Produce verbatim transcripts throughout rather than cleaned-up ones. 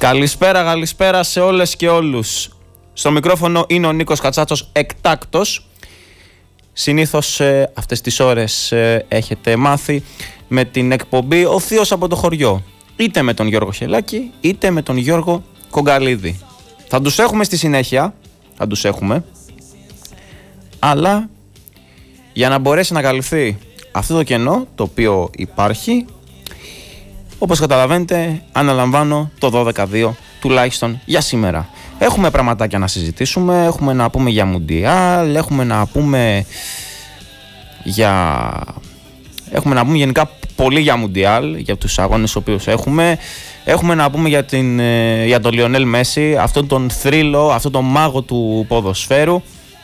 Καλησπέρα, καλησπέρα σε όλες και όλους. Στο μικρόφωνο είναι ο Νίκος Κατσάτσος, εκτάκτος. Συνήθως ε, αυτές τις ώρες ε, έχετε μάθει με την εκπομπή «Ο Θείος από το χωριό». Είτε με τον Γιώργο Χελάκη, είτε με τον Γιώργο Κογκαλίδη. Θα τους έχουμε στη συνέχεια, θα τους έχουμε. Αλλά για να μπορέσει να καλυφθεί αυτό το κενό το οποίο υπάρχει, όπως καταλαβαίνετε, αναλαμβάνω το δώδεκα δύο τουλάχιστον για σήμερα. Έχουμε πραγματάκια να συζητήσουμε, έχουμε να πούμε για Μουντιάλ, έχουμε να πούμε για... Έχουμε να πούμε γενικά πολύ για Μουντιάλ, για τους αγώνες τους οποίους έχουμε. Έχουμε να πούμε για, την, για τον Λιονέλ Μέση, αυτόν τον θρύλο, αυτόν τον μάγο του ποδοσφαίρου.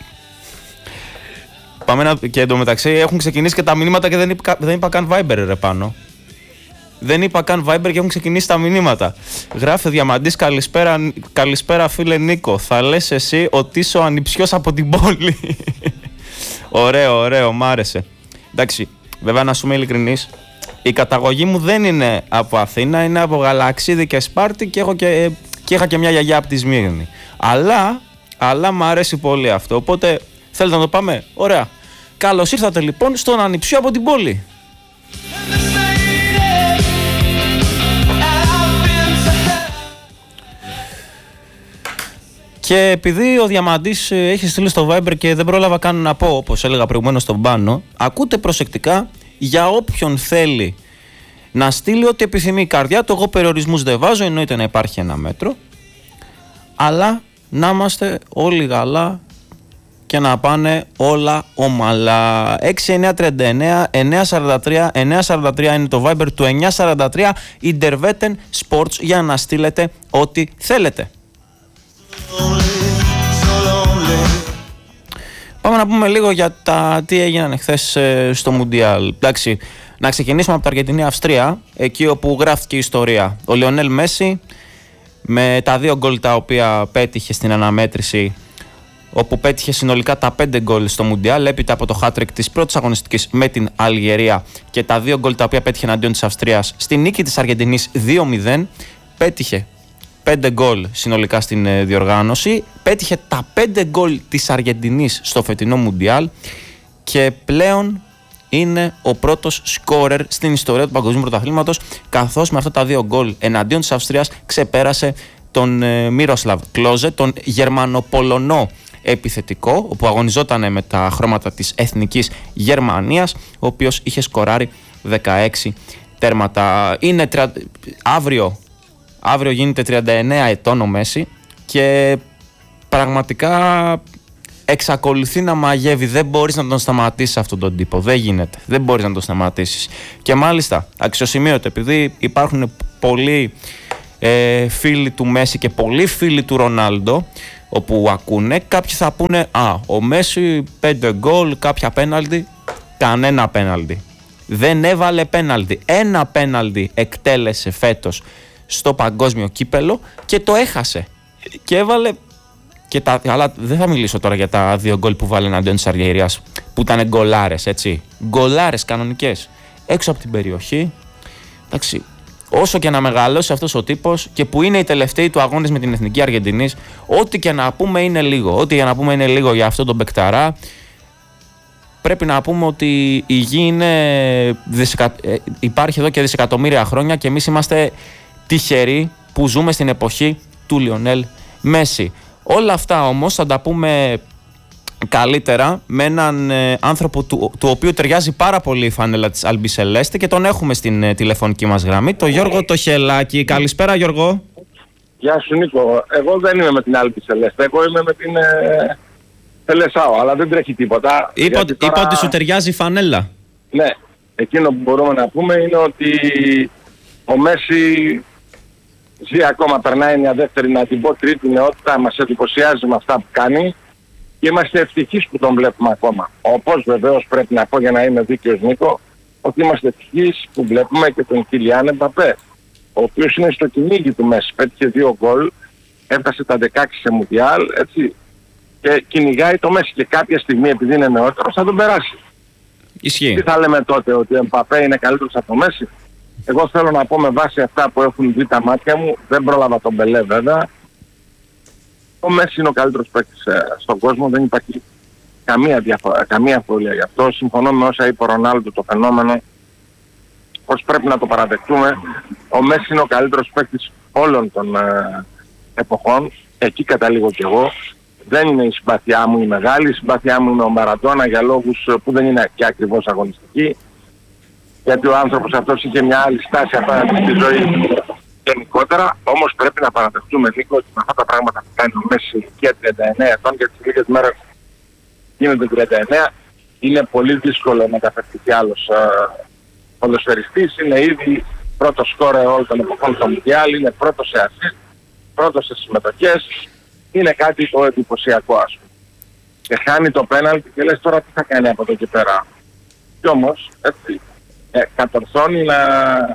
Πάμε να... Και εντωμεταξύ έχουν ξεκινήσει και τα μηνύματα και δεν είπα, δεν είπα καν Viber ρε πάνω. Δεν είπα καν Viber και έχουν ξεκινήσει τα μηνύματα. Γράφει ο Διαμαντής, καλησπέρα, καλησπέρα φίλε Νίκο. Θα λες εσύ ότι είσαι ο ανιψιός από την πόλη. Ωραίο, ωραίο, μ' άρεσε. Εντάξει, βέβαια να σου είμαι ειλικρινής, η καταγωγή μου δεν είναι από Αθήνα, είναι από Γαλαξίδη και Σπάρτη και, έχω και, και είχα και μια γιαγιά από τη Σμύρνη. Αλλά, αλλά μ' αρέσει πολύ αυτό, οπότε θέλετε να το πάμε, ωραία. Καλώς ήρθατε λοιπόν στον ανιψιό από την πόλη. Και επειδή ο Διαμαντής έχει στείλει στο Viber και δεν πρόλαβα καν να πω, όπως έλεγα προηγουμένως στον Πάνο, ακούτε προσεκτικά για όποιον θέλει να στείλει ό,τι επιθυμεί η καρδιά του. Εγώ περιορισμούς δεν βάζω, εννοείται να υπάρχει ένα μέτρο, αλλά να είμαστε όλοι γαλά και να πάνε όλα ομαλά. έξι εννιά τριάντα εννέα εννιακόσια σαράντα τρία εννιακόσια σαράντα τρία είναι το Viber του εννιακόσια σαράντα τρία Interveten Sports για να στείλετε ό,τι θέλετε. Πάμε να πούμε λίγο για τα τι έγιναν εχθές στο Μουντιάλ. Εντάξει, να ξεκινήσουμε από το Αργεντινή-Αυστρία, εκεί όπου γράφτηκε η ιστορία. Ο Λιονέλ Μέση με τα δύο γκολ τα οποία πέτυχε στην αναμέτρηση, όπου πέτυχε συνολικά τα πέντε γκολ στο Μουντιάλ, έπειτα από το hat-trick της πρώτης αγωνιστικής με την Αλγερία και τα δύο γκολ τα οποία πέτυχε εναντίον της Αυστρίας στη νίκη της Αργεντινής δύο μηδέν, πέτυχε πέντε γκολ συνολικά στην διοργάνωση, πέτυχε τα πέντε γκολ της Αργεντινής στο φετινό Μουντιάλ και πλέον είναι ο πρώτος σκόρερ στην ιστορία του παγκοσμίου πρωταθλήματος, καθώς με αυτά τα δύο γκολ εναντίον της Αυστρίας ξεπέρασε τον Μίροσλαβ Κλόζε, τον Γερμανοπολωνό επιθετικό, όπου αγωνιζόταν με τα χρώματα της Εθνικής Γερμανίας, ο οποίος είχε σκοράρει δεκαέξι τέρματα. Είναι τριάντα... αύριο Αύριο γίνεται τριάντα εννέα ετών ο Μέση και πραγματικά εξακολουθεί να μαγεύει. Δεν μπορείς να τον σταματήσεις αυτόν τον τύπο. Δεν γίνεται. Δεν μπορείς να τον σταματήσεις. Και μάλιστα, αξιοσημείωτο, επειδή υπάρχουν πολλοί ε, φίλοι του Μέση και πολλοί φίλοι του Ρονάλντο, όπου ακούνε, κάποιοι θα πούνε «Α, ο Μέση πέντε γκολ, κάποια πέναλτι». Κανένα πέναλτι. Δεν έβαλε πέναλτι. Ένα πέναλτι εκτέλεσε φέτος στο παγκόσμιο κύπελο και το έχασε. Και έβαλε. Και τα, αλλά δεν θα μιλήσω τώρα για τα δύο γκολ που βάλε εναντίον της Αλγερίας, που ήταν γκολάρες, έτσι. Γκολάρες κανονικές. Έξω από την περιοχή. Εντάξει. Όσο και να μεγαλώσει αυτός ο τύπος και που είναι οι τελευταίοι του αγώνες με την Εθνική Αργεντινής, ό,τι και να πούμε είναι λίγο. Ό,τι και να πούμε είναι λίγο για αυτόν τον παικταρά. Πρέπει να πούμε ότι η γη είναι δισεκα... υπάρχει εδώ και δισεκατομμύρια χρόνια και εμείς είμαστε τυχεροί που ζούμε στην εποχή του Λιονέλ Μέση. Όλα αυτά όμως θα τα πούμε καλύτερα με έναν ε, άνθρωπο του, του οποίου ταιριάζει πάρα πολύ η φανέλα της Αλμπισελέστε και τον έχουμε στην ε, τηλεφωνική μας γραμμή, τον Γιώργο το Χελάκη. Καλησπέρα Γιώργο. Γεια σου Νίκο. Εγώ δεν είμαι με την Αλμπισελέστε, εγώ είμαι με την ε, Τελεσάο, αλλά δεν τρέχει τίποτα. Είπα, τώρα... είπα ότι σου ταιριάζει η φανέλα. Ναι, εκείνο που μπορούμε να πούμε είναι ότι ο Μέση ζει ακόμα, περνάει μια δεύτερη, να την πω τρίτη νεότητα, μας εντυπωσιάζει με αυτά που κάνει και είμαστε ευτυχείς που τον βλέπουμε ακόμα. Όπως βεβαίως πρέπει να πω, για να είμαι δίκαιος Νίκο, ότι είμαστε ευτυχείς που βλέπουμε και τον Κιλιάν Εμπαπέ, ο οποίος είναι στο κυνήγι του Μέση, πέτυχε δύο γκολ, έφτασε τα δεκαέξι σε Μουντιάλ, έτσι, και κυνηγάει το Μέση και κάποια στιγμή, επειδή είναι νεότερος, θα τον περάσει. Ισχύει. Τι θα λέμε τότε, ότι ο Εμπαπέ είναι καλύτερος από το Μέση? Εγώ θέλω να πω με βάση αυτά που έχουν δει τα μάτια μου, δεν πρόλαβα τον Μπελέ βέβαια. Ο Μέση είναι ο καλύτερος παίκτης ε, στον κόσμο, δεν υπάρχει καμία, διαφο- καμία αμφιβολία γι' αυτό. Συμφωνώ με όσα είπε ο Ρονάλντο, το φαινόμενο, πως πρέπει να το παραδεχτούμε. Ο Μέση είναι ο καλύτερος παίκτης όλων των ε, εποχών, εκεί καταλήγω κι εγώ. Δεν είναι η συμπάθειά μου η μεγάλη, η συμπάθειά μου είναι ο Μαραντόνα για λόγους που δεν είναι και ακριβώς αγωνιστικοί. Γιατί ο άνθρωπος αυτός είχε μια άλλη στάση απέναντι στη ζωή γενικότερα. Όμως πρέπει να παραδεχτούμε, Νίκο, ότι με αυτά τα πράγματα που κάνει ο Μέση ηλικία τριάντα εννέα ετών και τις λίγες μέρες γίνεται τριάντα εννέα, είναι πολύ δύσκολο να κατακτηθεί άλλος ε, ποδοσφαιριστής. Είναι ήδη πρώτος σκόρερ όλων των εποχών στο Μουντιάλ, είναι πρώτος σε ασίστ, πρώτος σε συμμετοχές. Είναι κάτι το εντυπωσιακό, ας πούμε. Και χάνει το πέναλτι και λες τώρα τι θα κάνει από εδώ και πέρα. Κι όμως, έτσι, ε, κατορθώνει να,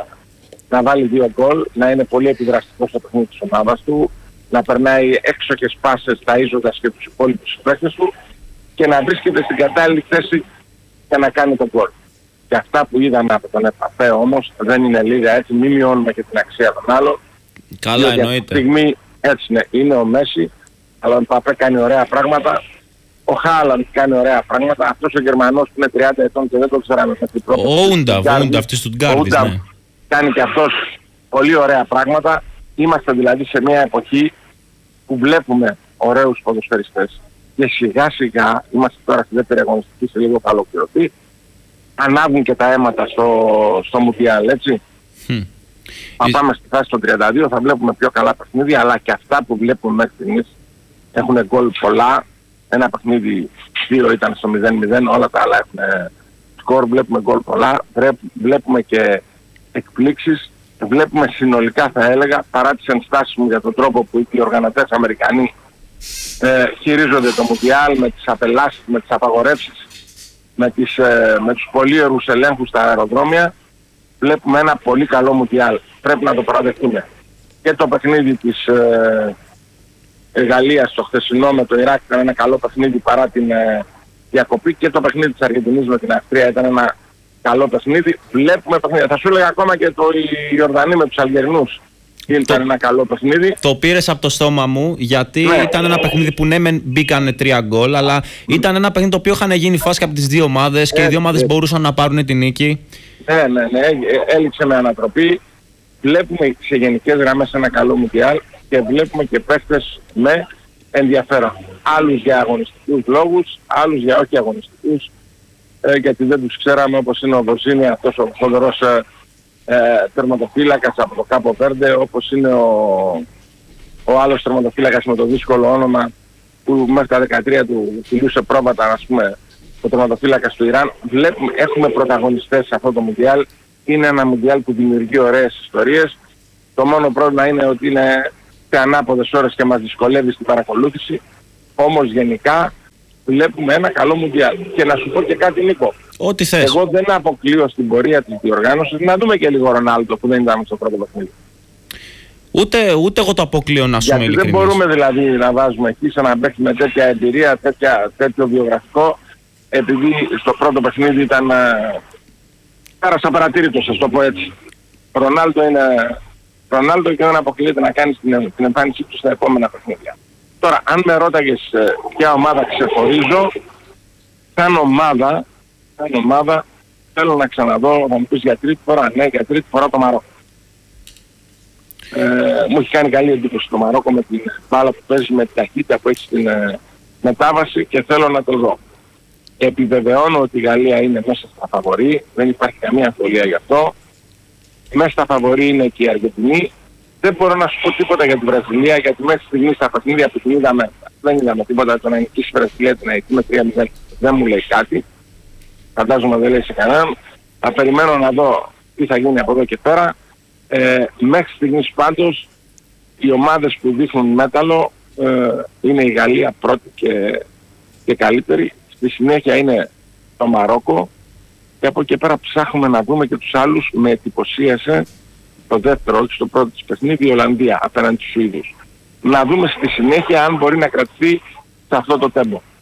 να βάλει δύο γκολ, να είναι πολύ επιδραστικός στο παιχνίδι της ομάδας του, να περνάει έξοχες πάσες ταΐζοντας και τους υπόλοιπους συμπαίκτες του και να βρίσκεται στην κατάλληλη θέση και να κάνει τον γκολ. Και αυτά που είδαμε από τον Εμπαπέ όμως δεν είναι λίγα, έτσι, μην μειώνουμε και την αξία των άλλων. Καλά, εννοείται. Στιγμή, έτσι είναι, είναι ο Μέση, αλλά ο Εμπαπέ κάνει ωραία πράγματα. Ο Χάλαντ κάνει ωραία πράγματα. Αυτός ο Γερμανός που είναι τριάντα ετών και δεν το ξέραμε με την πρώτη. Ο Ούνταβ, ο Ούνταβ της Στουτγκάρδης, ναι. Κάνει και αυτός πολύ ωραία πράγματα. Είμαστε δηλαδή σε μια εποχή που βλέπουμε ωραίους ποδοσφαιριστές. Και σιγά σιγά, είμαστε τώρα στη δεύτερη αγωνιστική, σε λίγο θα ολοκληρωθεί, ανάβουν και τα αίματα στο, στο Μουντιάλ, έτσι. Mm. Θα πάμε στη φάση των τριάντα δύο, θα βλέπουμε πιο καλά παιχνίδια, αλλά και αυτά που βλέπουμε μέχρι στιγμής έχουν γκολ πολλά. Ένα παιχνίδι δύο ήταν στο μηδέν μηδέν, όλα τα άλλα έχουν σκορ, βλέπουμε γκολ πολλά, βλέπουμε και εκπλήξεις, βλέπουμε συνολικά θα έλεγα, παρά τις ενστάσεις μου για τον τρόπο που οι οργανωτές Αμερικανοί ε, χειρίζονται το Μουντιάλ με τις απελάσεις, με τις απαγορεύσεις, με, τις, ε, με τους πολύωρους ελέγχους στα αεροδρόμια, βλέπουμε ένα πολύ καλό Μουντιάλ. Πρέπει να το παραδεχτούμε. Και το παιχνίδι της ε, Γαλλίας το χθεσινό με το Ιράκ ήταν ένα καλό παιχνίδι παρά την ε, διακοπή, και το παιχνίδι της Αργεντινής με την Αυστρία ήταν ένα καλό παιχνίδι. Βλέπουμε παιχνίδι. Θα σου έλεγα ακόμα και το Ιορδανί με τους Αλγερινούς ήταν το, ένα καλό παιχνίδι. Το πήρες από το στόμα μου, γιατί ναι. ήταν ένα παιχνίδι που ναι μεν μπήκανε τρία γκολ, αλλά ήταν ένα παιχνίδι το οποίο είχαν γίνει φάσκα από τις δύο ομάδες και ε, οι δύο ομάδες ε, μπορούσαν να πάρουν την νίκη. Ναι, ναι, ναι, έληξε με ανατροπή. Βλέπουμε σε γενικές γραμμές ένα καλό Μουντιάλ και βλέπουμε και παίχτες με ενδιαφέρον. Άλλους για αγωνιστικούς λόγους, άλλους για όχι αγωνιστικούς, ε, γιατί δεν τους ξέραμε, όπως είναι ο Βοζίνη, αυτός ο φοβερός ε, ε, τερματοφύλακας από το Κάπο Βέρντε, όπως είναι ο, ο άλλος τερματοφύλακας με το δύσκολο όνομα που μέχρι τα δεκατρία του φιλούσε πρόβατα, ας πούμε, ο τερματοφύλακας του Ιράν. Βλέπουμε, έχουμε πρωταγωνιστές σε αυτό το Μουντιάλ. Είναι ένα Μουντιάλ που δημιουργεί ωραίες ιστορίες. Το μόνο πρόβλημα είναι ότι είναι σε ανάποδες ώρες και μας δυσκολεύει στην παρακολούθηση. Όμως γενικά βλέπουμε ένα καλό Μουντιάλ. Και να σου πω και κάτι, Νίκο. Ό,τι θες. Εγώ δεν αποκλείω στην πορεία της διοργάνωσης να δούμε και λίγο Ρονάλντο που δεν ήταν στο πρώτο παιχνίδι. Ούτε, ούτε εγώ το αποκλείω, να σου είμαι ειλικρινής. Γιατί δεν μπορούμε δηλαδή να βάζουμε εκεί σε ένα παίχτη με τέτοια εμπειρία, τέτοια, τέτοιο βιογραφικό, επειδή στο πρώτο παιχνίδι ήταν πέρασα παρατήρητο, σας το πω έτσι. Ο Ρονάλντο είναι Ρονάλντο και δεν αποκλείεται να κάνει την, την εμφάνισή του στα επόμενα παιχνίδια. Τώρα, αν με ρώταγες ε, ποια ομάδα ξεχωρίζω, σαν ομάδα, σαν ομάδα θέλω να ξαναδώ, θα μου πεις για τρίτη φορά, ναι, για τρίτη φορά το Μαρόκο. Ε, μου έχει κάνει καλή εντύπωση το Μαρόκο με την μπάλα που παίζει, με την ταχύτητα που έχει στην ε, μετάβαση, και θέλω να το δω. Επιβεβαιώνω ότι η Γαλλία είναι μέσα στα φαβορί, δεν υπάρχει καμία αμφιβολία γι' αυτό. Μέσα στα φαβορί είναι και η Αργεντινή. Δεν μπορώ να σου πω τίποτα για τη Βραζιλία, γιατί μέχρι στιγμή στα παιχνίδια που την είδαμε, δεν είδαμε τίποτα. Το να νικήσει η Βραζιλία την Αιτή με τρία μηδέν δεν μου λέει κάτι. Φαντάζομαι δεν λέει σε κανέναν. Θα περιμένω να δω τι θα γίνει από εδώ και πέρα. Ε, μέχρι στιγμής πάντως οι ομάδες που δείχνουν μέταλλο ε, είναι η Γαλλία πρώτη και, και καλύτερη. Στη συνέχεια είναι το Μαρόκο, και από εκεί πέρα ψάχνουμε να δούμε και τους άλλους. Με εντυπωσίασε το δεύτερο, όχι στο πρώτο της παιχνίδι, η Ολλανδία απέναντι στους Σουηδούς. Να δούμε στη συνέχεια αν μπορεί να κρατηθεί σε αυτό το τέμπο.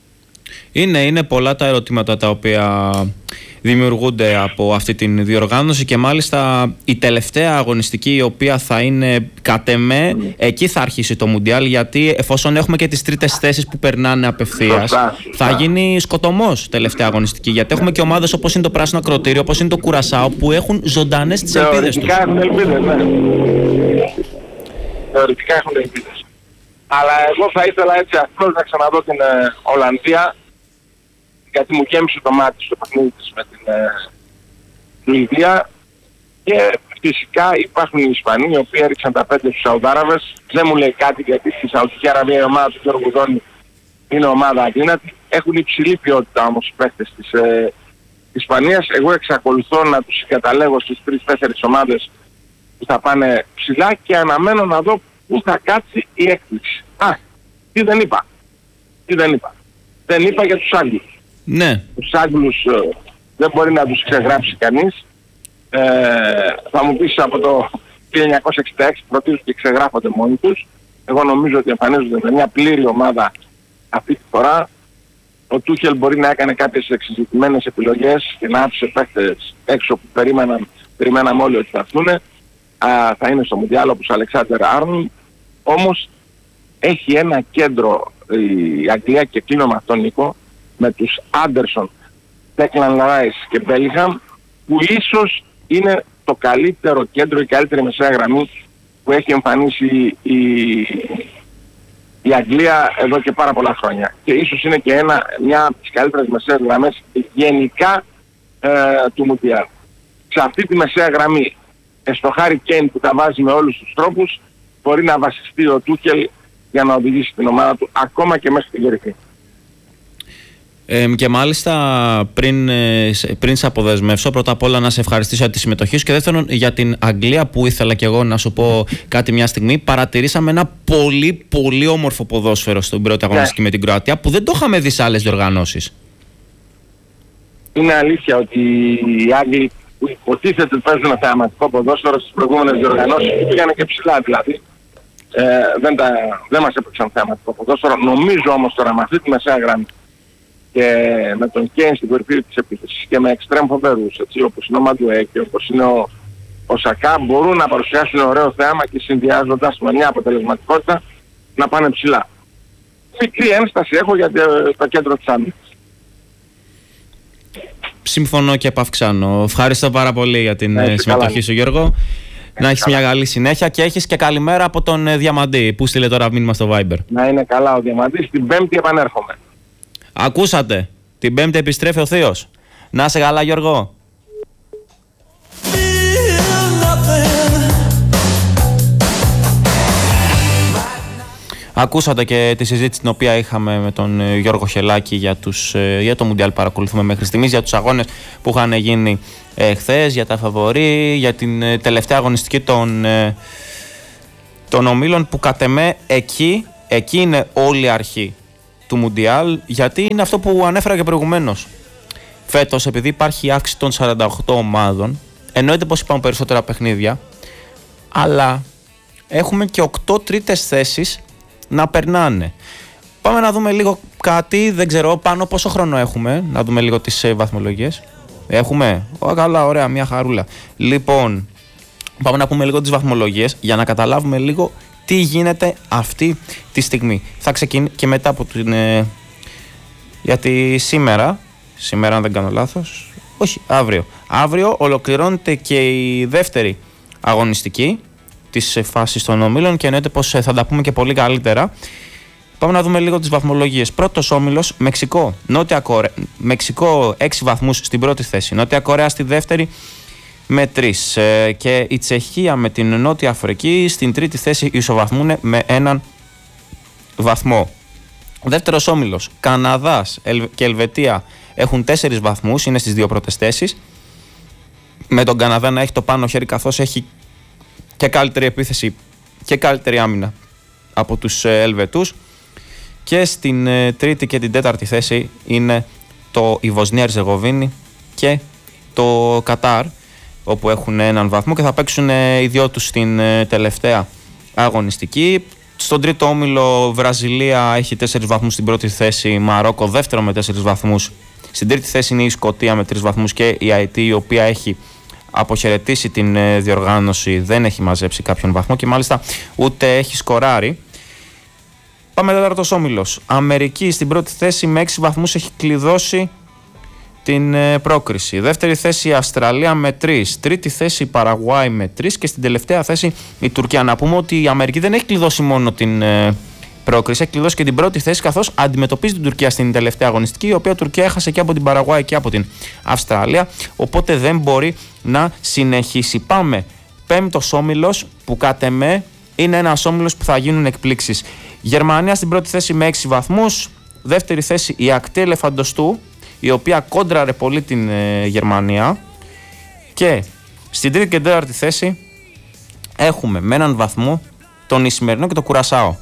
Είναι, είναι πολλά τα ερωτήματα τα οποία δημιουργούνται από αυτή την διοργάνωση και μάλιστα η τελευταία αγωνιστική, η οποία θα είναι κατ' εμέ, mm. εκεί θα αρχίσει το Μουντιάλ, γιατί εφόσον έχουμε και τις τρίτες θέσεις που περνάνε απευθείας, θα γίνει σκοτωμός τελευταία αγωνιστική, γιατί έχουμε και ομάδες όπως είναι το Πράσινο Ακροτήριο, όπως είναι το Κουρασάο, που έχουν ζωντανές τις ελπίδες τους. Θεωρητικά έχουν ελπίδες, ναι. Θεωρητικά έχουν ελπίδες. Αλλά εγώ θα ήθελα έτσι απλώς να ξαναδώ την ε, Ολλανδία, γιατί μου γέμισε το μάτι στο παιχνίδι της με την Σουηδία, και φυσικά υπάρχουν οι Ισπανοί, οι οποίοι έριξαν τα πέντε στους Σαουδάραβες. Δεν μου λέει κάτι, γιατί στη Σαουδική Αραβία η ομάδα του Γιώργου Δόνη είναι ομάδα αδύνατη. Έχουν υψηλή ποιότητα όμως οι παίκτες της ε, Ισπανίας. Εγώ εξακολουθώ να τους συγκαταλέγω στις τρεις τέσσερις ομάδες που θα πάνε ψηλά και αναμένω να δω πού θα κάτσει η έκπληξη. Α, τι δεν είπα. Τι δεν είπα. Δεν είπα για τους Άγγλους. Ναι. Τους Άγγλους ε, δεν μπορεί να τους ξεγράψει κανείς. Ε, θα μου πεις από το χίλια εννιακόσια εξήντα έξι προτίζουν και ξεγράφονται μόνοι τους. Εγώ νομίζω ότι εμφανίζονται με μια πλήρη ομάδα αυτή τη φορά. Ο Τούχελ μπορεί να έκανε κάποιες εξειδικευμένες επιλογές και να άφησε παίκτες έξω που περίμεναν, περιμέναμε όλοι ότι θα έρθουν. Θα είναι στο Μουντιάλ όπως ο Αλεξάντερ Άρνολντ. Όμως έχει ένα κέντρο η Αγγλία, και κλείνω με αυτόν, Νίκο, με τους Άντερσον, Ντέκλαν Ράις και Μπέλιγχαμ, που ίσως είναι το καλύτερο κέντρο, η καλύτερη μεσαία γραμμή που έχει εμφανίσει η, η Αγγλία εδώ και πάρα πολλά χρόνια. Και ίσως είναι και ένα, μια από τις καλύτερες μεσαίες γραμμές γενικά ε, του Μουντιάλ. Σε αυτή τη μεσαία γραμμή, στο Χάρι Κέιν που τα βάζει με όλους τους τρόπους, μπορεί να βασιστεί ο Τούχελ για να οδηγήσει την ομάδα του ακόμα και μέσα στην κορυφή. Ε, και μάλιστα πριν, πριν σε αποδεσμεύσω, πρώτα απ' όλα να σε ευχαριστήσω για τη συμμετοχή σου, και δεύτερον για την Αγγλία, που ήθελα και εγώ να σου πω κάτι μια στιγμή. Παρατηρήσαμε ένα πολύ πολύ όμορφο ποδόσφαιρο στην πρώτη αγωνιστική, yeah, με την Κροατία, που δεν το είχαμε δει σε άλλες διοργανώσεις. Είναι αλήθεια ότι οι Άγγλοι που υποτίθεται παίζουν θεαματικό ποδόσφαιρο στις προηγούμενες διοργανώσεις, πήγανε και ψηλά δηλαδή, ε, δεν, τα, δεν μας έπαιξαν θεαματικό ποδόσφαιρο. Νομίζω όμως τώρα με αυτή τη μεσαία γραμμή και με τον Κέιν στην κορυφή της επίθεσης και με εξτρέμ φοβερούς, έτσι, όπως είναι ο Μαντουέ και όπως είναι ο, ο Σακά, μπορούν να παρουσιάσουν ωραίο θέαμα και συνδυάζοντας με μια αποτελεσματικότητα να πάνε ψηλά. Μικρή ένσταση έχω για το κέντρο της άμυνας. Συμφωνώ και επαυξάνω. Ευχαριστώ πάρα πολύ για την Έχεις συμμετοχή καλά. σου, Γιώργο. Έχεις να έχεις καλά. μια καλή συνέχεια, και έχεις και καλημέρα από τον Διαμαντή που στείλε τώρα μήνυμα στο Viber. Να είναι καλά ο Διαμαντής, την Πέμπτη επανέρχομαι. Ακούσατε, την Πέμπτη επιστρέφει ο Θείος. Να είσαι καλά, Γιώργο. Ακούσατε και τη συζήτηση την οποία είχαμε με τον Γιώργο Χελάκη για, τους, για το Μουντιάλ. Παρακολουθούμε μέχρι στιγμής, για τους αγώνες που είχαν γίνει ε, χθες, για τα φαβορί, για την ε, τελευταία αγωνιστική των, ε, των ομίλων, που κατ' εμέ εκεί, εκεί είναι όλη η αρχή του Μουντιάλ, γιατί είναι αυτό που ανέφερα και προηγουμένως. Φέτος, επειδή υπάρχει αύξηση των σαράντα οκτώ ομάδων, εννοείται πως υπάρχουν περισσότερα παιχνίδια, αλλά έχουμε και οκτώ τρίτες θέσεις να περνάνε. Πάμε να δούμε λίγο κάτι, δεν ξέρω πάνω πόσο χρόνο έχουμε, να δούμε λίγο τις ε, βαθμολογίες. Έχουμε, Ω, καλά, ωραία, μια χαρούλα. Λοιπόν, πάμε να πούμε λίγο τις βαθμολογίες για να καταλάβουμε λίγο τι γίνεται αυτή τη στιγμή. Θα ξεκινήσει και μετά από την... Ε, γιατί σήμερα, σήμερα αν δεν κάνω λάθος, όχι, αύριο. Αύριο ολοκληρώνεται και η δεύτερη αγωνιστική της φάσης των ομίλων, και εννοείται πως θα τα πούμε και πολύ καλύτερα. Πάμε να δούμε λίγο τις βαθμολογίες. Πρώτος όμιλος, Μεξικό. Νότια Κορέα, Μεξικό έξι βαθμούς στην πρώτη θέση. Νότια Κορέα στη δεύτερη με τρεις. Ε, και η Τσεχία με την Νότια Αφρική στην τρίτη θέση ισοβαθμούν με έναν βαθμό. Δεύτερος όμιλος, Καναδάς και Ελβετία έχουν τέσσερις βαθμούς, είναι στις δύο πρώτες θέσεις. Με τον Καναδά να έχει το πάνω χέρι, καθώς έχει και καλύτερη επίθεση και καλύτερη άμυνα από τους Ελβετούς. Και στην ε, τρίτη και την τέταρτη θέση είναι το η Βοσνία Ερζεγοβίνη και το Κατάρ, όπου έχουν έναν βαθμό και θα παίξουν ε, οι δυο τους στην ε, τελευταία αγωνιστική. Στον τρίτο όμιλο, Βραζιλία έχει τέσσερις βαθμούς στην πρώτη θέση, Μαρόκο δεύτερο με τέσσερις βαθμούς. Στην τρίτη θέση είναι η Σκωτία με τρεις βαθμούς και η Αϊτή, η οποία έχει αποχαιρετήσει την διοργάνωση, δεν έχει μαζέψει κάποιον βαθμό και μάλιστα ούτε έχει σκοράρει. Πάμε τέταρτος όμιλος. Αμερική στην πρώτη θέση με έξι βαθμούς έχει κλειδώσει την πρόκριση. Δεύτερη θέση η Αυστραλία με τρεις. Τρίτη θέση η Παραγουάη με τρεις και στην τελευταία θέση η Τουρκία. Να πούμε ότι η Αμερική δεν έχει κλειδώσει μόνο την πρόκριση, έχει κλειδώσει και την πρώτη θέση, καθώς αντιμετωπίζει την Τουρκία στην τελευταία αγωνιστική, η οποία Τουρκία έχασε και από την Παραγουάη και από την Αυστραλία, οπότε δεν μπορεί να συνεχίσει. Πάμε πέμπτος όμιλος, που κατ' εμέ είναι ένας όμιλος που θα γίνουν εκπλήξεις. Γερμανία στην πρώτη θέση με έξι βαθμούς. Δεύτερη θέση η Ακτή Ελεφαντοστού, η οποία κόντραρε πολύ την ε, Γερμανία. Και στην τρίτη και τέταρτη θέση έχουμε με έναν βαθμό τον Ισημερινό και τον Κουρασάο.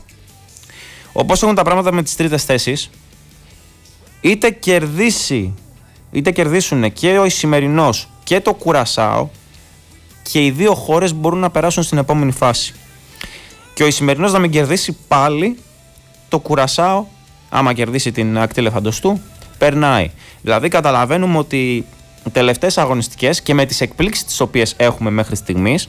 Όπως έχουν τα πράγματα με τις τρίτες θέσεις, είτε κερδίσει, είτε κερδίσουν και ο Ισημερινός και το Κουρασάο, και οι δύο χώρες μπορούν να περάσουν στην επόμενη φάση. Και ο Ισημερινός να μην κερδίσει πάλι, το Κουρασάο, άμα κερδίσει την Ακτή Ελεφαντοστού, περνάει. Δηλαδή καταλαβαίνουμε ότι οι τελευταίες αγωνιστικές και με τις εκπλήξεις τις οποίες έχουμε μέχρι στιγμής,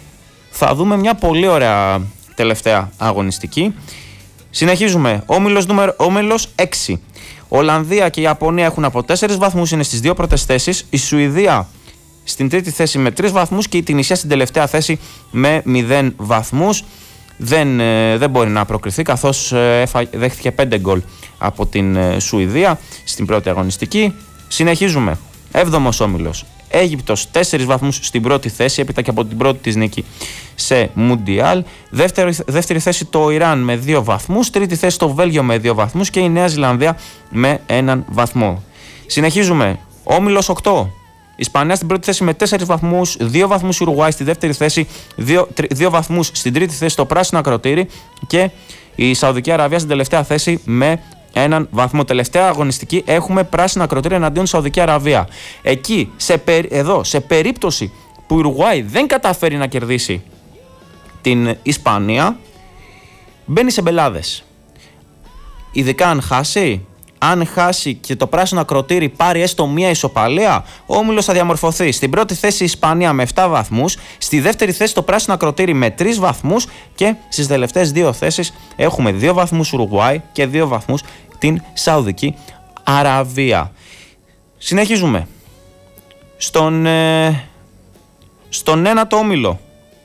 θα δούμε μια πολύ ωραία τελευταία αγωνιστική. Συνεχίζουμε. Όμιλος, νούμερο, όμιλος έξι. Ολλανδία και η Ιαπωνία έχουν από τέσσερις βαθμούς, είναι στις δύο πρώτες θέσεις. Η Σουηδία στην τρίτη θέση με τρεις βαθμούς και η Τινησία στην τελευταία θέση με μηδέν βαθμούς. Δεν, ε, δεν μπορεί να προκριθεί, καθώς ε, δέχτηκε πέντε γκολ από την ε, Σουηδία στην πρώτη αγωνιστική. Συνεχίζουμε. Έβδομος όμιλος. Αίγυπτος τέσσερις βαθμούς στην πρώτη θέση, έπειτα και από την πρώτη της νίκη σε Μουντιάλ. Δεύτερη, δεύτερη θέση το Ιράν με δύο βαθμούς. Τρίτη θέση το Βέλγιο με δύο βαθμούς και η Νέα Ζηλανδία με έναν βαθμό. Συνεχίζουμε. Όμιλος οκτώ. Ισπανία στην πρώτη θέση με τέσσερις βαθμούς, δύο βαθμούς Ουρουγουάη στη δεύτερη θέση, δύο βαθμούς στην τρίτη θέση το Πράσινο Ακροτήρι και η Σαουδική Αραβία στην τελευταία θέση με έναν βαθμό. Τελευταία αγωνιστική έχουμε Πράσινο Ακροτήρι εναντίον Σαουδική Αραβία. Εκεί, σε, εδώ, σε περίπτωση που η Ουρουγουάη δεν καταφέρει να κερδίσει την Ισπανία, μπαίνει σε μπελάδες. Ειδικά αν χάσει. Αν χάσει και το Πράσινο Ακροτήρι πάρει έστω μία ισοπαλία, ο όμιλος θα διαμορφωθεί. Στην πρώτη θέση η Ισπανία με επτά βαθμούς, στη δεύτερη θέση το Πράσινο Ακροτήρι με τρεις βαθμούς και στις τελευταίες δύο θέσεις έχουμε δύο βαθμούς Ουρουγουάη και δύο βαθμούς την Σαουδική Αραβία. Συνεχίζουμε. Στον, ε, στον ένατο όμιλο,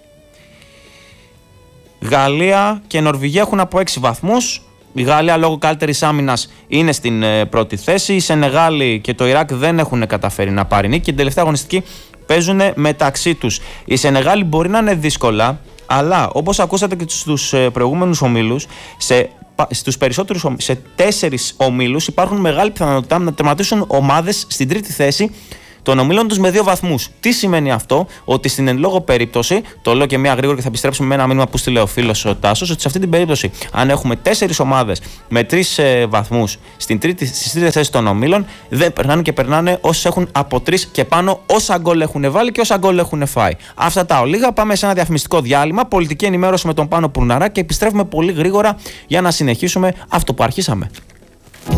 Γαλλία και Νορβηγία έχουν από έξι βαθμούς. Η Γαλλία λόγω καλύτερης άμυνας είναι στην ε, πρώτη θέση. Οι Σενεγάλοι και το Ιράκ δεν έχουν καταφέρει να πάρει νίκη και την τελευταία αγωνιστική παίζουν μεταξύ τους. Οι Σενεγάλοι μπορεί να είναι δύσκολα, αλλά όπως ακούσατε και στους ε, προηγούμενους ομίλους, σε, στους περισσότερους, σε τέσσερις ομίλους υπάρχουν μεγάλη πιθανότητα να τερματίσουν ομάδες στην τρίτη θέση των ομίλων τους με δύο βαθμούς. Τι σημαίνει αυτό? Ότι στην εν λόγω περίπτωση, το λέω και μία γρήγορα και θα επιστρέψουμε με ένα μήνυμα που στείλε ο φίλος ο Τάσος, ότι σε αυτή την περίπτωση, αν έχουμε τέσσερις ομάδες με τρεις ε, βαθμούς στην τρίτη, στις τρίτες θέσεις των ομίλων, δεν περνάνε και περνάνε όσοι έχουν από τρεις και πάνω, όσα γκολ έχουν βάλει και όσα γκολ έχουν φάει. Αυτά τα ολίγα. Πάμε σε ένα διαφημιστικό διάλειμμα, πολιτική ενημέρωση με τον Πάνο Πουρναρά και επιστρέφουμε πολύ γρήγορα για να συνεχίσουμε αυτό που αρχίσαμε.